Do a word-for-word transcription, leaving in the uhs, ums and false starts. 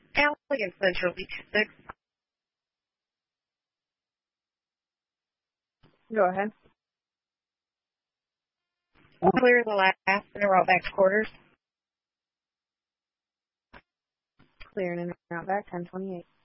Allegan Central, Beach six. Go ahead. Clear the last and route back to quarters. Clear and route back, ten twenty-eight.